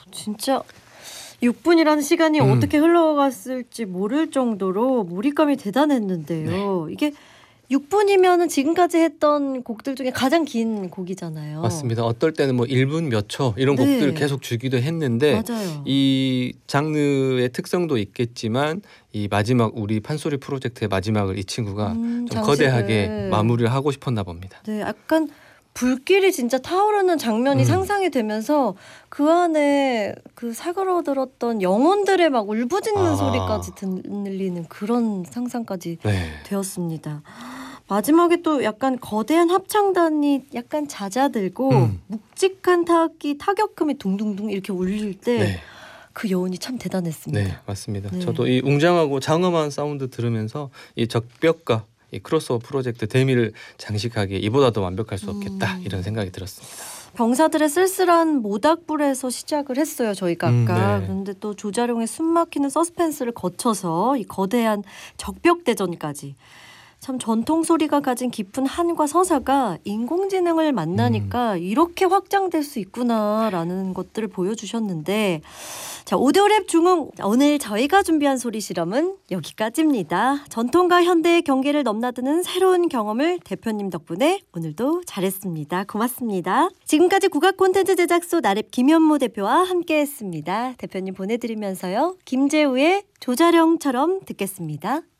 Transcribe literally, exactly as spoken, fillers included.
진짜 육 분이라는 시간이 음. 어떻게 흘러갔을지 모를 정도로 몰입감이 대단했는데요. 네. 이게 육 분이면은 지금까지 했던 곡들 중에 가장 긴 곡이잖아요. 맞습니다. 어떨 때는 뭐 일 분 몇 초 이런 네. 곡들을 계속 주기도 했는데 맞아요. 이 장르의 특성도 있겠지만 이 마지막 우리 판소리 프로젝트의 마지막을 이 친구가 음, 좀 장식을. 거대하게 마무리를 하고 싶었나 봅니다. 네, 약간 불길이 진짜 타오르는 장면이 음. 상상이 되면서 그 안에 그 사그러들었던 영혼들의 막 울부짖는 아. 소리까지 들리는 그런 상상까지 네. 되었습니다. 마지막에 또 약간 거대한 합창단이 약간 잦아들고 음. 묵직한 타악기 타격음이 둥둥둥 이렇게 울릴 때 네. 그 여운이 참 대단했습니다. 네, 맞습니다. 네. 저도 이 웅장하고 장엄한 사운드 들으면서 이 적벽과 이 크로스오버 프로젝트 데미를 장식하기에 이보다도 완벽할 수 없겠다 음. 이런 생각이 들었습니다. 병사들의 쓸쓸한 모닥불에서 시작을 했어요. 저희가 아까. 음, 네. 그런데 또 조자룡의 숨막히는 서스펜스를 거쳐서 이 거대한 적벽대전까지. 참 전통 소리가 가진 깊은 한과 서사가 인공지능을 만나니까 음. 이렇게 확장될 수 있구나라는 것들을 보여주셨는데, 자, 오디오랩 중흥, 오늘 저희가 준비한 소리 실험은 여기까지입니다. 전통과 현대의 경계를 넘나드는 새로운 경험을 대표님 덕분에 오늘도 잘했습니다. 고맙습니다. 지금까지 국악 콘텐츠 제작소 나랩 김현모 대표와 함께했습니다. 대표님 보내드리면서요, 김재우의 조자룡처럼 듣겠습니다.